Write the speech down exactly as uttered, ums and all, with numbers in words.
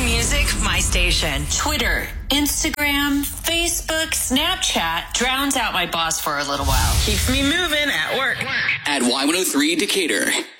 music, my station. Twitter, Instagram, Facebook, Snapchat drowns out my boss for a little while. Keeps me moving at work. At Y one oh three Decatur.